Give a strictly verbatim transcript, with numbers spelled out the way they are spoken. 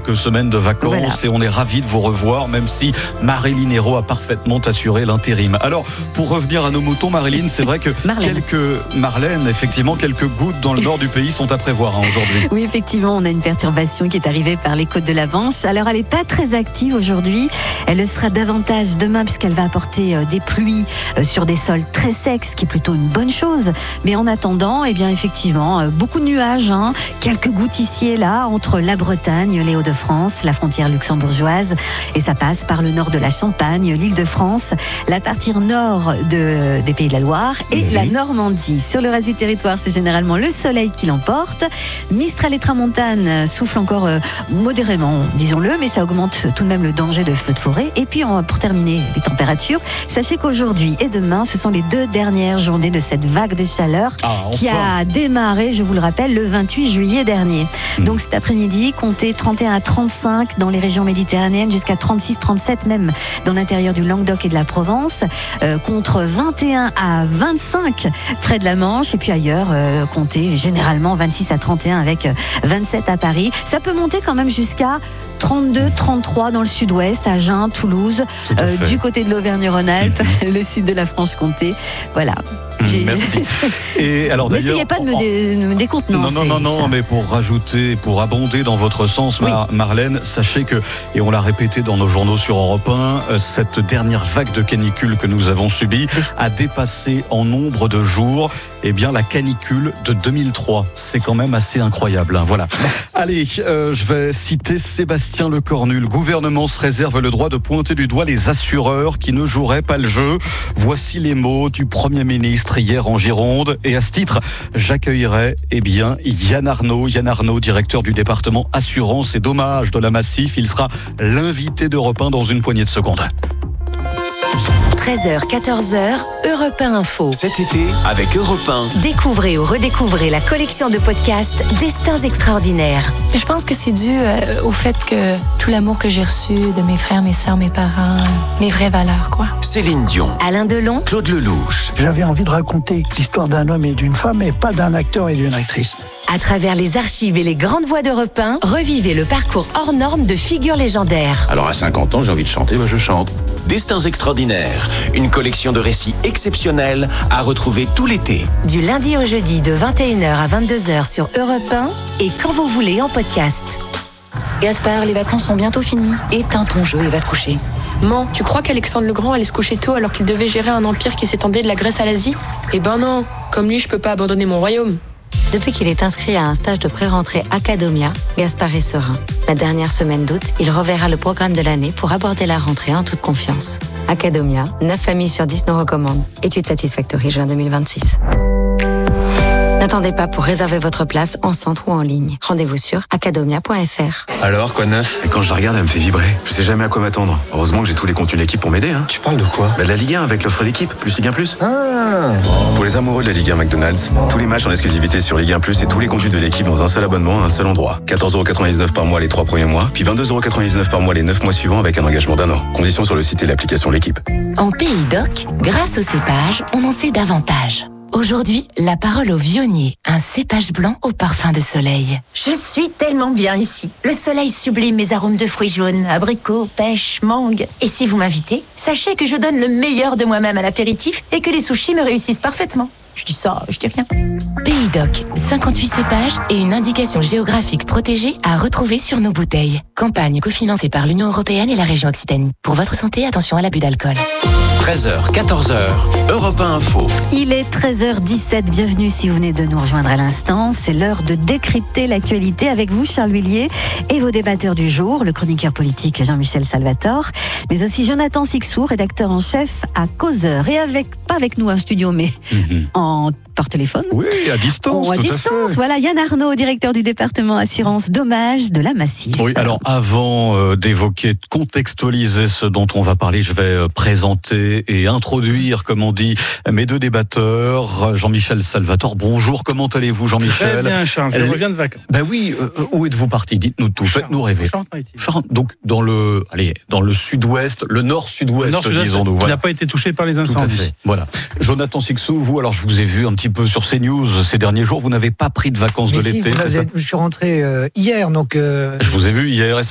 quelques semaines de vacances voilà. Et on est ravis de vous revoir, même si Marilyn Hérault a parfaitement assuré l'intérim. Alors, pour revenir à nos moutons, Marilyn, c'est vrai que Marlène. quelques Marlène, effectivement, quelques gouttes dans le nord du pays sont à prévoir hein, aujourd'hui. Oui, effectivement, on a une perturbation qui est arrivée par les côtes de la Manche. Alors, elle n'est pas très active aujourd'hui. Elle le sera davantage demain puisqu'elle va apporter des pluies sur des sols très secs, ce qui est plutôt une bonne chose. Mais en attendant, eh bien, effectivement, beaucoup de nuages, hein, quelques gouttes ici et là entre la Bretagne, les Hauts-de-France, la frontière luxembourgeoise, et ça passe par le nord de la Champagne, l'Île-de-France, la partie nord de, des Pays de la Loire et mmh. la Normandie. Sur le reste du territoire, c'est généralement le soleil qui l'emporte. Mistral et tramontane soufflent encore euh, modérément, disons-le, mais ça augmente tout de même le danger de feux de forêt. Et puis, on, pour terminer les températures, sachez qu'aujourd'hui et demain, ce sont les deux dernières journées de cette vague de chaleur ah, enfin. qui a démarré, je vous le rappelle, le vingt-huit juillet dernier. Mmh. Donc cet après-midi, comptez trente et un à trente-cinq dans les régions méditerranéennes, jusqu'à trente-six trente-sept même dans l'intérieur du Languedoc et de la Provence, euh, contre vingt et un à vingt-cinq près de la Manche, et puis ailleurs, euh, comptez généralement vingt-six à trente et un avec vingt-sept à Paris. Ça peut monter quand même jusqu'à trente-deux trente-trois dans le sud-ouest, à Agen, Toulouse, euh, du côté de l'Auvergne-Rhône-Alpes, mmh. le sud de la Franche-Comté. Voilà. J'ai... Merci. Et alors d'ailleurs, n'essayez pas de me, dé... me décontenancer. Non, non, non, non, mais pour rajouter, pour abonder dans votre sens, oui. Mar- Marlène, sachez que, et on l'a répété dans nos journaux sur Europe un, cette dernière vague de canicule que nous avons subie a dépassé en nombre de jours, eh bien, la canicule de deux mille trois. C'est quand même assez incroyable. Hein, voilà. Allez, euh, je vais citer Sébastien Lecornu. Le gouvernement se réserve le droit de pointer du doigt les assureurs qui ne joueraient pas le jeu. Voici les mots du Premier ministre hier en Gironde. Et à ce titre, j'accueillerai eh bien, Yann Arnaud. Yann Arnaud, directeur du département assurance et dommages de la Massif. Il sera l'invité d'Europe un dans une poignée de secondes. treize heures, quatorze heures, Europe un Info. Cet été, avec Europe un. Découvrez ou redécouvrez la collection de podcasts Destins extraordinaires. Je pense que c'est dû euh, au fait que tout l'amour que j'ai reçu de mes frères, mes sœurs, mes parents, les vraies valeurs, quoi. Céline Dion. Alain Delon. Claude Lelouch. J'avais envie de raconter l'histoire d'un homme et d'une femme, et pas d'un acteur et d'une actrice. À travers les archives et les grandes voix d'Europe un, revivez le parcours hors norme de figures légendaires. Alors à cinquante ans, j'ai envie de chanter, bah je chante. Destins extraordinaires, une collection de récits exceptionnels à retrouver tout l'été. Du lundi au jeudi de vingt et une heures à vingt-deux heures sur Europe un et quand vous voulez en podcast. Gaspard, les vacances sont bientôt finies. Éteins ton jeu et va te coucher. Man, tu crois qu'Alexandre le Grand allait se coucher tôt alors qu'il devait gérer un empire qui s'étendait de la Grèce à l'Asie ? Eh ben non, comme lui, je peux pas abandonner mon royaume. Depuis qu'il est inscrit à un stage de pré-rentrée Academia, Gaspard est serein. La dernière semaine d'août, il reverra le programme de l'année pour aborder la rentrée en toute confiance. Academia, neuf familles sur dix nous recommandent. Étude Satisfactory, juin deux mille vingt-six. N'attendez pas pour réserver votre place en centre ou en ligne. Rendez-vous sur academia point f r. Alors, quoi de neuf ? Et quand je la regarde, elle me fait vibrer. Je sais jamais à quoi m'attendre. Heureusement que j'ai tous les contenus de l'équipe pour m'aider. Hein. Tu parles de quoi ? Bah, de la Ligue un avec l'offre l'équipe, plus Ligue un plus. Ah. Pour les amoureux de la Ligue un McDonald's, tous les matchs en exclusivité sur Ligue un plus et tous les contenus de l'équipe dans un seul abonnement à un seul endroit. quatorze euros quatre-vingt-dix-neuf par mois les trois premiers mois, puis vingt-deux euros quatre-vingt-dix-neuf par mois les neuf mois suivants avec un engagement d'un an. Conditions sur le site et l'application L'équipe. En Pays d'Oc, grâce au cépage, on en sait davantage. Aujourd'hui, la parole au vionnier, un cépage blanc au parfum de soleil. Je suis tellement bien ici. Le soleil sublime mes arômes de fruits jaunes, abricots, pêche, mangue. Et si vous m'invitez, sachez que je donne le meilleur de moi-même à l'apéritif et que les sushis me réussissent parfaitement. Je dis ça, je dis rien. Pays d'Oc, cinquante-huit cépages et une indication géographique protégée à retrouver sur nos bouteilles. Campagne cofinancée par l'Union européenne et la région Occitanie. Pour votre santé, attention à l'abus d'alcool. treize heures, quatorze heures, Europe un Info. Il est treize heures dix-sept, bienvenue si vous venez de nous rejoindre à l'instant. C'est l'heure de décrypter l'actualité avec vous, Charles Huillier, et vos débatteurs du jour, le chroniqueur politique Jean-Michel Salvatore, mais aussi Jonathan Sixou, rédacteur en chef à Causeur. Et avec, pas avec nous en studio, mais mm-hmm. en par téléphone. Oui, à distance. Oh, à tout distance, à fait. Voilà, Yann Arnaud, directeur du département assurance dommages de la Massif. Oui, alors avant euh, d'évoquer, de contextualiser ce dont on va parler, je vais euh, présenter et introduire, comme on dit, mes deux débatteurs. Jean-Michel Salvatore, bonjour, comment allez-vous, Jean-Michel ? Très bien, Charles, je Elle... reviens de vacances. Ben oui, euh, où êtes-vous parti ? Dites-nous tout, faites-nous rêver. Charente, donc dans le, allez, dans le sud-ouest, le nord-sudouest, nord disons-nous. Qui voilà. n'a pas été touché par les incendies. Tout à fait. Voilà. Jonathan Sixou, vous, alors je vous ai vu un petit peu sur CNews ces derniers jours, vous n'avez pas pris de vacances Mais de si, l'été, vous c'est avez, ça ? Je suis rentré euh, hier, donc... Euh... Je vous ai vu hier,